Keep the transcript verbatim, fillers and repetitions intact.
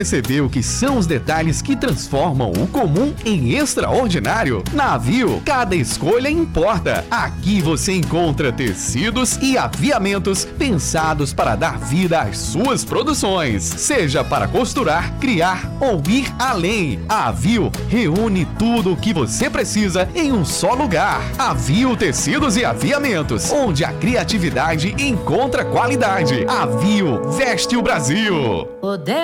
Percebeu que são os detalhes que transformam o comum em extraordinário? Na Aviu, cada escolha importa. Aqui você encontra tecidos e aviamentos pensados para dar vida às suas produções. Seja para costurar, criar ou ir além. A Aviu reúne tudo o que você precisa em um só lugar. Aviu Tecidos e Aviamentos, onde a criatividade encontra qualidade. Aviu veste o Brasil.